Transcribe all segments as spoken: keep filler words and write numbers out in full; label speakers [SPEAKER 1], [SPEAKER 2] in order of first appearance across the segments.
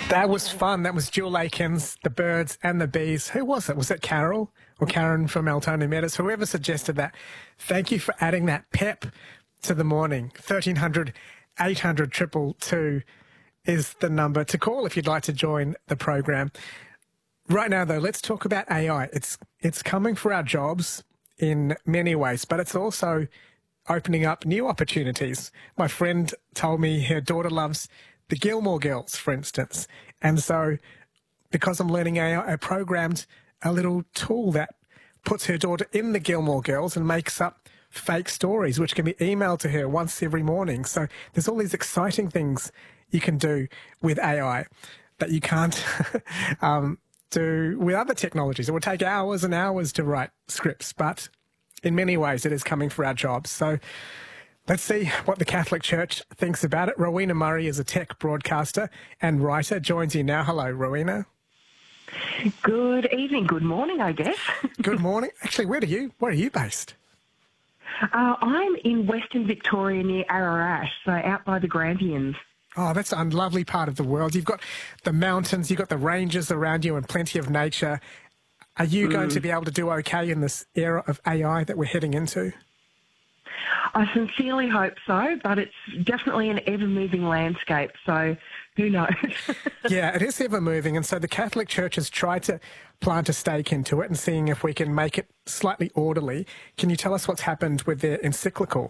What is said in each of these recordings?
[SPEAKER 1] That was fun. That was Jewel Akins, The Birds and the Bees. Who was it? Was it Carol or Karen from Altona Meadows? Whoever suggested that. Thank you for adding that pep to the morning. thirteen hundred, eight hundred, two two two is the number to call if you'd like to join the program. Right now, though, let's talk about A I. It's, it's coming for our jobs in many ways, but it's also opening up new opportunities. My friend told me her daughter loves the Gilmore Girls, for instance. And so because I'm learning A I, I programmed a little tool that puts her daughter in the Gilmore Girls and makes up fake stories, which can be emailed to her once every morning. So there's all these exciting things you can do with A I that you can't um, do with other technologies. It would take hours and hours to write scripts, but in many ways it is coming for our jobs. So let's see what the Catholic Church thinks about it. Rowena Murray is a tech broadcaster and writer, joins you now. Hello, Rowena.
[SPEAKER 2] Good evening, good morning, I guess.
[SPEAKER 1] Good morning. Actually, where are you? Where are you based?
[SPEAKER 2] Uh, I'm in Western Victoria near Ararat, so out by the Grampians.
[SPEAKER 1] Oh, that's a lovely part of the world. You've got the mountains, you've got the ranges around you and plenty of nature. Are you mm. going to be able to do okay in this era of A I that we're heading into?
[SPEAKER 2] I sincerely hope so, but it's definitely an ever-moving landscape, so who knows?
[SPEAKER 1] Yeah, it is ever-moving, and so the Catholic Church has tried to plant a stake into it and seeing if we can make it slightly orderly. Can you tell us what's happened with their encyclical?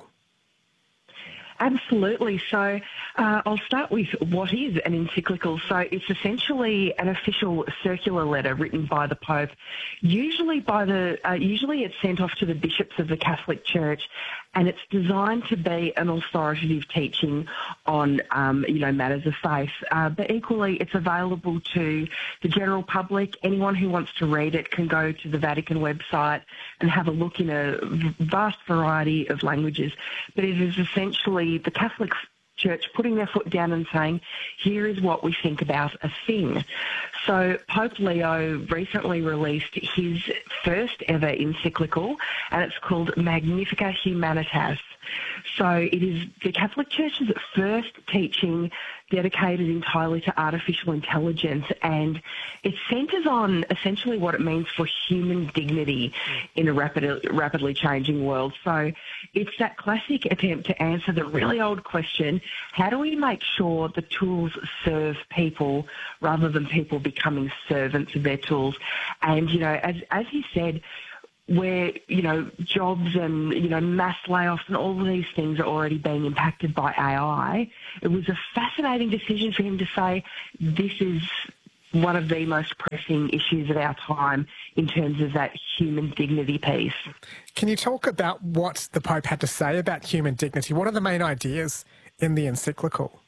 [SPEAKER 2] Absolutely. So uh, I'll start with what is an encyclical. So it's essentially an official circular letter written by the Pope. Usually by the uh, usually it's sent off to the bishops of the Catholic Church, and it's designed to be an authoritative teaching on um, you know matters of faith. Uh, but equally, it's available to the general public. Anyone who wants to read it can go to the Vatican website and have a look in a vast variety of languages. But it is essentially the Catholic Church putting their foot down and saying, here is what we think about a thing. So Pope Leo recently released his first ever encyclical, and it's called Magnificat Humanitas. So it is the Catholic Church's first teaching dedicated entirely to artificial intelligence, and it centres on essentially what it means for human dignity in a rapid, rapidly changing world. So it's that classic attempt to answer the really old question, how do we make sure the tools serve people rather than people becoming servants of their tools? And, you know, as, as he said, where, you know, jobs and, you know, mass layoffs and all of these things are already being impacted by A I, it was a fascinating decision for him to say this is one of the most pressing issues of our time in terms of that human dignity piece.
[SPEAKER 1] Can you talk about what the Pope had to say about human dignity? What are the main ideas in the encyclical?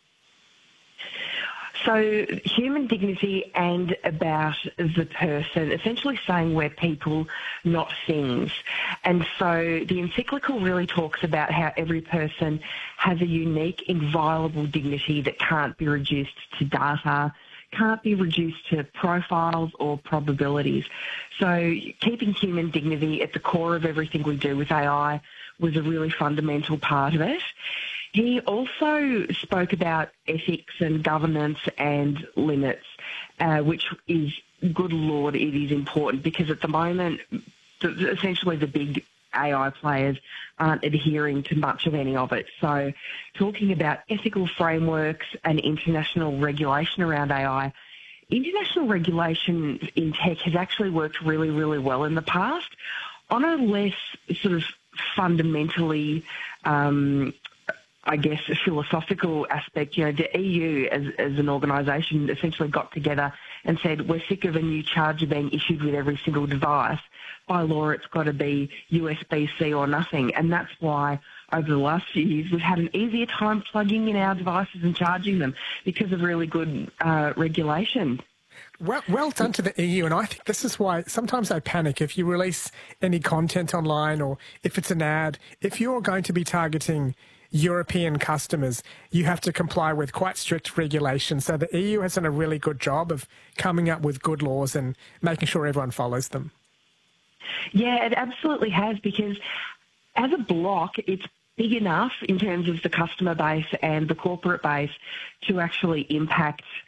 [SPEAKER 2] So human dignity and about the person, essentially saying we're people, not things. And so the encyclical really talks about how every person has a unique, inviolable dignity that can't be reduced to data, can't be reduced to profiles or probabilities. So keeping human dignity at the core of everything we do with A I was a really fundamental part of it. He also spoke about ethics and governance and limits, uh, which is, good Lord, it is important because at the moment, the, essentially the big A I players aren't adhering to much of any of it. So talking about ethical frameworks and international regulation around A I, international regulation in tech has actually worked really, really well in the past. On a less sort of fundamentally um I guess, a philosophical aspect, you know, the E U as, as an organisation essentially got together and said, we're sick of a new charger being issued with every single device. By law, it's got to be U S B C or nothing. And that's why over the last few years, we've had an easier time plugging in our devices and charging them because of really good uh, regulation.
[SPEAKER 1] Well, well done to the E U, and I think this is why sometimes I panic if you release any content online or if it's an ad, if you're going to be targeting European customers, you have to comply with quite strict regulations. So the E U has done a really good job of coming up with good laws and making sure everyone follows them.
[SPEAKER 2] Yeah, it absolutely has, because as a block, it's big enough in terms of the customer base and the corporate base to actually impact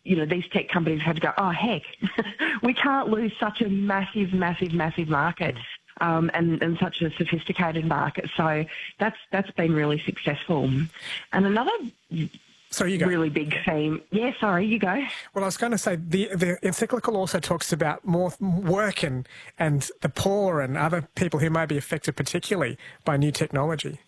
[SPEAKER 2] you know, these tech companies had to go, oh, heck, we can't lose such a massive, massive, massive market. Um, and, and such a sophisticated market. So that's that's been really successful. And another
[SPEAKER 1] so you go.
[SPEAKER 2] really big theme... Yeah, sorry, you go.
[SPEAKER 1] Well, I was going to say the, the encyclical also talks about more work and, and the poor and other people who may be affected particularly by new technology.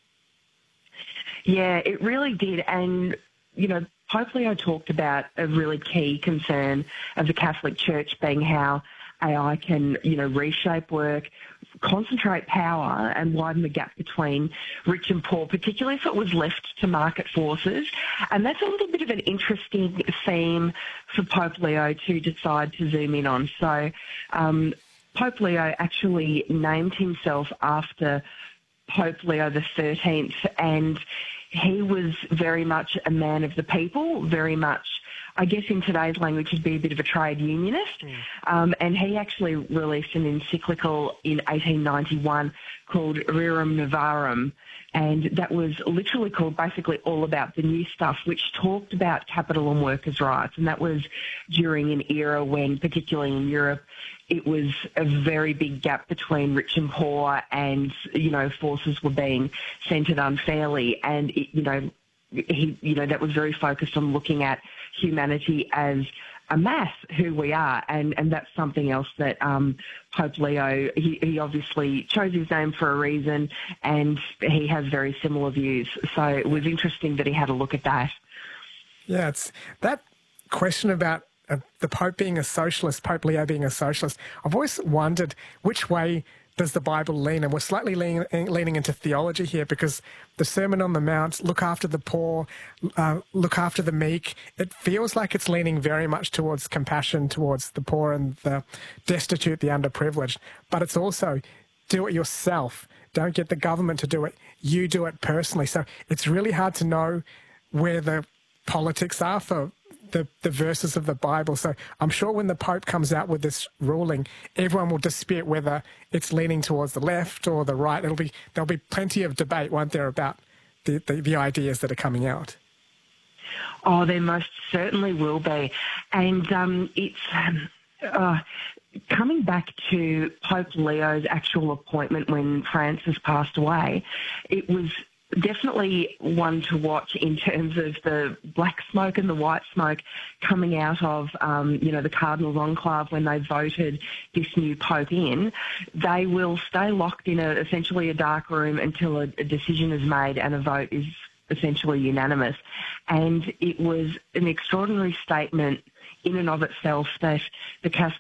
[SPEAKER 2] Yeah, it really did. And, you know, Pope Leo talked about a really key concern of the Catholic Church being how A I can, you know, reshape work, concentrate power and widen the gap between rich and poor, particularly if it was left to market forces. And that's a little bit of an interesting theme for Pope Leo to decide to zoom in on. So um, Pope Leo actually named himself after Pope Leo the thirteenth, and he was very much a man of the people, very much, I guess in today's language, would be a bit of a trade unionist. Mm. Um, and he actually released an encyclical in eighteen ninety-one called Rerum Novarum, and that was literally called basically all about the new stuff, which talked about capital and workers' rights. And that was during an era when, particularly in Europe, it was a very big gap between rich and poor, and, you know, forces were being centred unfairly. And, it, you know, he, you know, that was very focused on looking at humanity as a mass, who we are, and, and that's something else that um, Pope Leo, he, he obviously chose his name for a reason, and he has very similar views. So it was interesting that he had a look at that.
[SPEAKER 1] Yeah, it's that question about uh, the Pope being a socialist, Pope Leo being a socialist. I've always wondered which way does the Bible lean? And we're slightly leaning, leaning into theology here, because the Sermon on the Mount, look after the poor, uh, look after the meek, it feels like it's leaning very much towards compassion towards the poor and the destitute, the underprivileged. But it's also do it yourself. Don't get the government to do it. You do it personally. So it's really hard to know where the politics are for The, the verses of the Bible. So I'm sure when the Pope comes out with this ruling, everyone will dispute whether it's leaning towards the left or the right. It'll be there'll be plenty of debate, won't there, about the, the, the ideas that are coming out.
[SPEAKER 2] Oh, there most certainly will be. And um, it's um, uh, coming back to Pope Leo's actual appointment when Francis passed away, it was definitely one to watch in terms of the black smoke and the white smoke coming out of, um, you know, the Cardinals' enclave when they voted this new Pope in. They will stay locked in a, essentially a dark room until a, a decision is made and a vote is essentially unanimous. And it was an extraordinary statement in and of itself that the Catholic